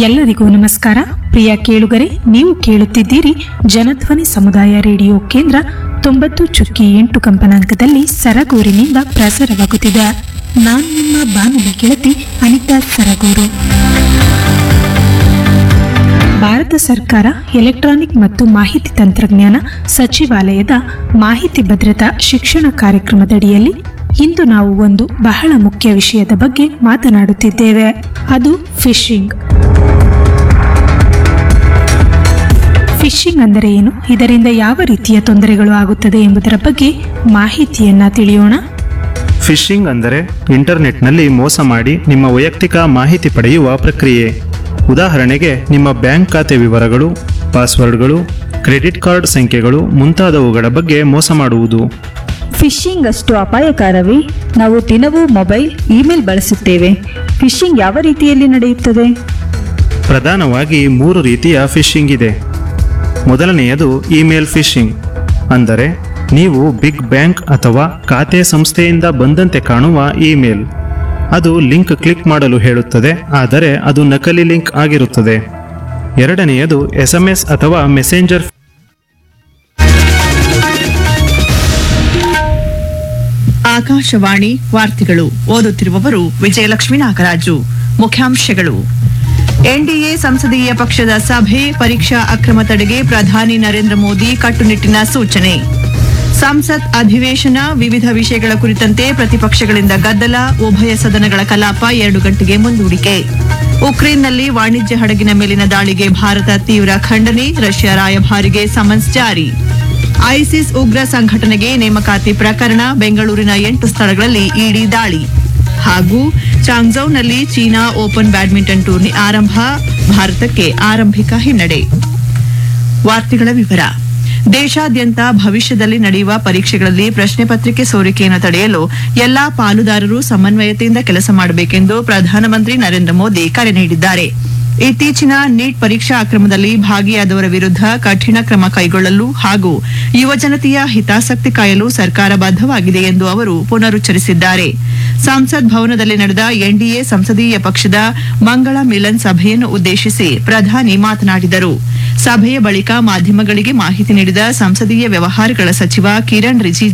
ಎಲ್ಲರಿಗೂ ನಮಸ್ಕಾರ. ಪ್ರಿಯ ಕೇಳುಗರೆ, ನೀವು ಕೇಳುತ್ತಿದ್ದೀರಿ ಜನಧ್ವನಿ ಸಮುದಾಯ ರೇಡಿಯೋ ಕೇಂದ್ರ 90.8 ಕಂಪನಾಂಕದಲ್ಲಿ ಸರಗೂರಿನಿಂದ ಪ್ರಸಾರವಾಗುತ್ತಿದೆ. ನಾನು ನಿಮ್ಮ ಬಾನುಲಿ ಗೆಳತಿ ಅನಿತಾ ಸರಗೂರು. ಭಾರತ ಸರ್ಕಾರ ಎಲೆಕ್ಟ್ರಾನಿಕ್ ಮತ್ತು ಮಾಹಿತಿ ತಂತ್ರಜ್ಞಾನ ಸಚಿವಾಲಯದ ಮಾಹಿತಿ ಭದ್ರತಾ ಶಿಕ್ಷಣ ಕಾರ್ಯಕ್ರಮದಡಿಯಲ್ಲಿ ಇಂದು ನಾವು ಒಂದು ಬಹಳ ಮುಖ್ಯ ವಿಷಯದ ಬಗ್ಗೆ ಮಾತನಾಡುತ್ತಿದ್ದೇವೆ. ಅದು ಫಿಶಿಂಗ್. ಫಿಶಿಂಗ್ ಅಂದರೆ ಏನು, ಇದರಿಂದ ಯಾವ ರೀತಿಯ ತೊಂದರೆಗಳು ಆಗುತ್ತದೆ ಎಂಬುದರ ಬಗ್ಗೆ ಮಾಹಿತಿಯನ್ನ ತಿಳಿಯೋಣ. ಫಿಶಿಂಗ್ ಅಂದರೆ ಇಂಟರ್ನೆಟ್ನಲ್ಲಿ ಮೋಸ ಮಾಡಿ ನಿಮ್ಮ ವೈಯಕ್ತಿಕ ಮಾಹಿತಿ ಪಡೆಯುವ ಪ್ರಕ್ರಿಯೆ. ಉದಾಹರಣೆಗೆ, ನಿಮ್ಮ ಬ್ಯಾಂಕ್ ಖಾತೆ ವಿವರಗಳು, ಪಾಸ್ವರ್ಡ್ಗಳು, ಕ್ರೆಡಿಟ್ ಕಾರ್ಡ್ ಸಂಖ್ಯೆಗಳು ಮುಂತಾದವುಗಳ ಬಗ್ಗೆ ಮೋಸ ಮಾಡುವುದು. ಫಿಶಿಂಗ್ ಅಷ್ಟು ಅಪಾಯಕಾರವೇ? ನಾವು ದಿನವೂ ಮೊಬೈಲ್, ಇಮೇಲ್ ಬಳಸುತ್ತೇವೆ. ಫಿಶಿಂಗ್ ಯಾವ ರೀತಿಯಲ್ಲಿ ನಡೆಯುತ್ತದೆ? ಪ್ರಧಾನವಾಗಿ 3 ರೀತಿಯ ಫಿಶಿಂಗ್ ಇದೆ. ಮೊದಲನೆಯದು ಇಮೇಲ್ ಫಿಶಿಂಗ್, ಅಂದರೆ ನೀವು ಬಿಗ್ ಬ್ಯಾಂಕ್ ಅಥವಾ ಖಾತೆ ಸಂಸ್ಥೆಯಿಂದ ಬಂದಂತೆ ಕಾಣುವ ಇಮೇಲ್. ಅದು ಲಿಂಕ್ ಕ್ಲಿಕ್ ಮಾಡಲು ಹೇಳುತ್ತದೆ, ಆದರೆ ಅದು ನಕಲಿ ಲಿಂಕ್ ಆಗಿರುತ್ತದೆ. ಎರಡನೆಯದು SMS ಅಥವಾ ಮೆಸೆಂಜರ್. ಆಕಾಶವಾಣಿ ವಾರ್ತೆಗಳು ಓದುತ್ತಿರುವವರು ವಿಜಯಲಕ್ಷ್ಮೀ ನಾಗರಾಜು. ಮುಖ್ಯಾಂಶಗಳು: ಎನ್ಡಿಎ ಸಂಸದೀಯ ಪಕ್ಷದ ಸಭೆ, ಪರೀಕ್ಷಾ ಅಕ್ರಮ ತಡೆಗೆ ಪ್ರಧಾನಿ ನರೇಂದ್ರ ಮೋದಿ ಕಟ್ಟುನಿಟ್ಟಿನ ಸೂಚನೆ. ಸಂಸತ್ ಅಧಿವೇಶನ, ವಿವಿಧ ವಿಷಯಗಳ ಕುರಿತಂತೆ ಪ್ರತಿಪಕ್ಷಗಳಿಂದ ಗದ್ದಲ, ಉಭಯ ಸದನಗಳ ಕಲಾಪ 2 ಗಂಟೆಗೆ ಮುಂದೂಡಿಕೆ. ಉಕ್ರೇನ್ನಲ್ಲಿ ವಾಣಿಜ್ಯ ಹಡಗಿನ ಮೇಲಿನ ದಾಳಿಗೆ ಭಾರತ ತೀವ್ರ ಖಂಡನೆ, ರಷ್ಯಾ ರಾಯಭಾರಿಗೆ ಸಮನ್ಸ್ ಜಾರಿ. ಐಸಿಸ್ ಉಗ್ರ ಸಂಘಟನೆಗೆ ನೇಮಕಾತಿ ಪ್ರಕರಣ, ಬೆಂಗಳೂರಿನ 8 ಸ್ಥಳಗಳಲ್ಲಿ ಇಡಿ ದಾಳಿ. ಹಾಗೂ ಚಾಂಗ್ಝೌನಲ್ಲಿ ಚೀನಾ ಓಪನ್ ಬ್ಯಾಡ್ಮಿಂಟನ್ ಟೂರ್ನಿ ಆರಂಭ, ಭಾರತಕ್ಕೆ ಆರಂಭಿಕ ಹಿನ್ನಡೆ. ವಾರ್ತೆಗಳ ವಿವರ. ದೇಶಾದ್ಯಂತ ಭವಿಷ್ಯದಲ್ಲಿ ನಡೆಯುವ ಪರೀಕ್ಷೆಗಳಲ್ಲಿ ಪ್ರಶ್ನೆ ಪತ್ರಿಕೆ ಸೋರಿಕೆಯನ್ನು ತಡೆಯಲು ಎಲ್ಲಾ ಪಾಲುದಾರರು ಸಮನ್ವಯತೆಯಿಂದ ಕೆಲಸ ಮಾಡಬೇಕೆಂದು ಪ್ರಧಾನಮಂತ್ರಿ ನರೇಂದ್ರ ಮೋದಿ ಕರೆ ನೀಡಿದ್ದಾರೆ. ಇತ್ತೀಚಿನ ನೀಟ್ ಪರೀಕ್ಷಾ ಅಕ್ರಮದಲ್ಲಿ ಭಾಗಿಯಾದವರ ವಿರುದ್ಧ ಕಠಿಣ ಕ್ರಮ ಕೈಗೊಳ್ಳಲು ಹಾಗೂ ಯುವಜನತೆಯ ಹಿತಾಸಕ್ತಿ ಕಾಯಲು ಸರ್ಕಾರ ಬದ್ಧವಾಗಿದೆ ಎಂದು ಅವರು ಪುನರುಚ್ಚರಿಸಿದ್ದಾರೆ. ಸಂಸತ್ ಭವನದಲ್ಲಿ ನಡೆದ ಎನ್ಡಿಎ ಸಂಸದೀಯ ಪಕ್ಷದ ಮಂಗಳ ಮಿಲನ್ ಸಭೆಯನ್ನು ಉದ್ದೇಶಿಸಿ ಪ್ರಧಾನಿ ಮಾತನಾಡಿದರು. ಸಭೆಯ ಬಳಿಕ ಮಾಧ್ಯಮಗಳಿಗೆ ಮಾಹಿತಿ ನೀಡಿದ ಸಂಸದೀಯ ವ್ಯವಹಾರಗಳ ಸಚಿವ ಕಿರಣ್ ರಿಜಿಜು,